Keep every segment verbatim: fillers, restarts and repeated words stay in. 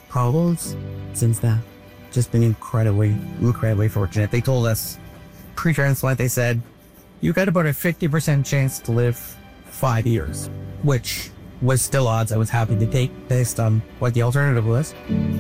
problems since then. Just been incredibly, incredibly fortunate. They told us pre-transplant, they said, you got about a fifty percent chance to live five years, which was still odds I was happy to take based on what the alternative was.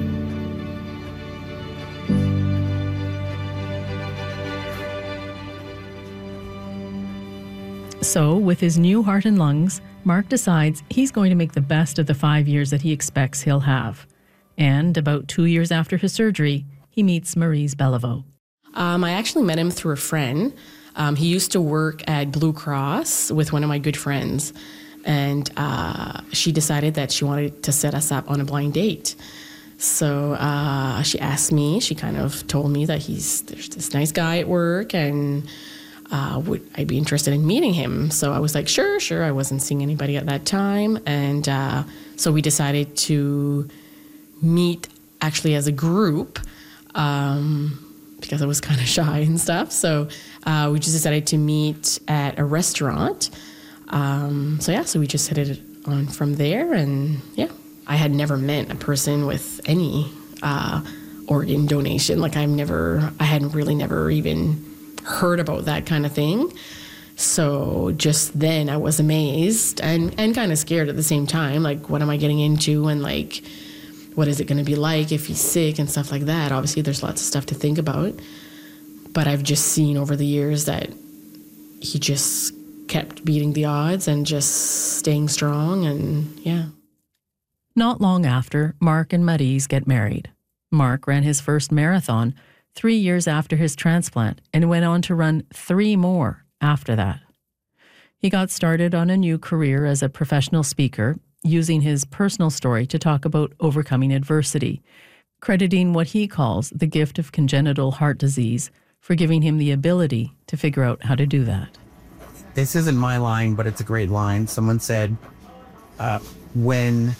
So, with his new heart and lungs, Mark decides he's going to make the best of the five years that he expects he'll have. And about two years after his surgery, he meets Maryse Beliveau. Um, I actually met him through a friend. Um, he used to work at Blue Cross with one of my good friends. And uh, she decided that she wanted to set us up on a blind date. So uh, she asked me, she kind of told me that he's there's this nice guy at work and uh, would I be interested in meeting him? So I was like, sure, sure. I wasn't seeing anybody at that time. And uh, so we decided to meet actually as a group um, because I was kind of shy and stuff. So uh, we just decided to meet at a restaurant. Um, so yeah, so we just headed on from there, and yeah, I had never met a person with any uh, organ donation. Like I've never, I hadn't really never even heard about that kind of thing. So just then I was amazed and, and kind of scared at the same time. Like, what am I getting into? And like, what is it going to be like if he's sick and stuff like that? Obviously there's lots of stuff to think about, but I've just seen over the years that he just kept beating the odds and just staying strong, and yeah. Not long after, Mark and Maryse get married. Mark ran his first marathon three years after his transplant and went on to run three more after that. He got started on a new career as a professional speaker, using his personal story to talk about overcoming adversity, crediting what he calls the gift of congenital heart disease for giving him the ability to figure out how to do that. This isn't my line, but it's a great line. Someone said, uh, when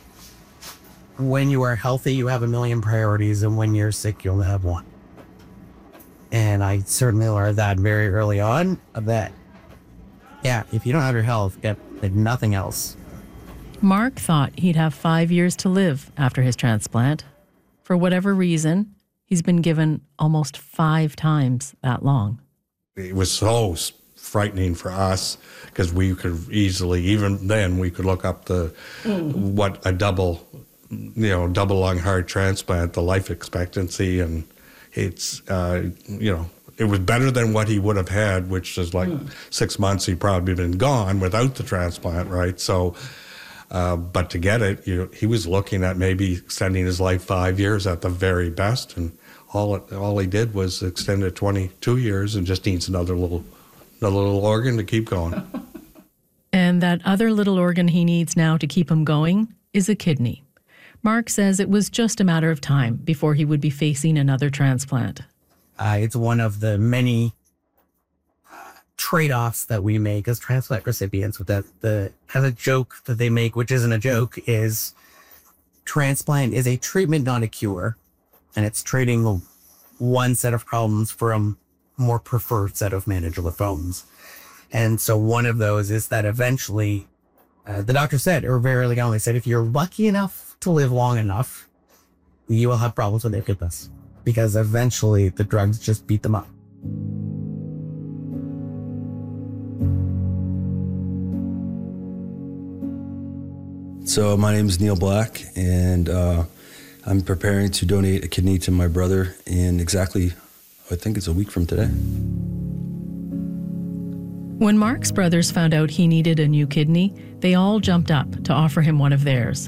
when you are healthy, you have a million priorities, and when you're sick, you only have one. And I certainly learned that very early on, that, yeah, if you don't have your health, you have nothing else. Mark thought he'd have five years to live after his transplant. For whatever reason, he's been given almost five times that long. It was so frightening for us because we could easily, even then, we could look up the mm. what a double, you know, double lung heart transplant, the life expectancy, and it's, uh, you know, it was better than what he would have had, which is like mm. six months he'd probably been gone without the transplant, right? So, uh, but to get it, you know, he was looking at maybe extending his life five years at the very best, and all it, all he did was extend it twenty-two years and just needs another little a little organ to keep going. And that other little organ he needs now to keep him going is a kidney. Mark says it was just a matter of time before he would be facing another transplant. Uh, it's one of the many trade-offs that we make as transplant recipients. With that, the as a joke that they make, which isn't a joke, is transplant is a treatment, not a cure, and it's trading one set of problems from more preferred set of manageable phones. And so one of those is that eventually, uh, the doctor said, or very early on, they said, if you're lucky enough to live long enough, you will have problems with lupus, because eventually the drugs just beat them up. So my name is Neil Black, and uh, I'm preparing to donate a kidney to my brother in exactly, I think it's a week from today. When Mark's brothers found out he needed a new kidney, they all jumped up to offer him one of theirs.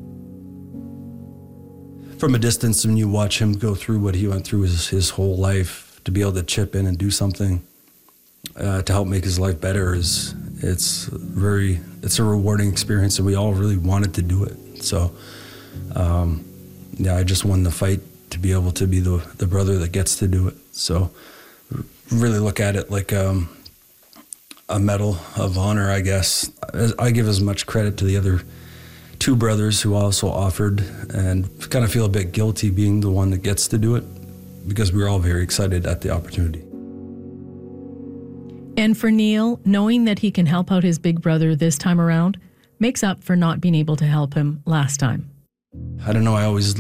From a distance, when you watch him go through what he went through his, his whole life, to be able to chip in and do something uh, to help make his life better, is it's very, it's a rewarding experience, and we all really wanted to do it. So, um, yeah, I just won the fight to be able to be the, the brother that gets to do it. So really look at it like um, a medal of honor, I guess. I give as much credit to the other two brothers who also offered, and kind of feel a bit guilty being the one that gets to do it, because we were all very excited at the opportunity. And for Neil, knowing that he can help out his big brother this time around makes up for not being able to help him last time. I don't know, I always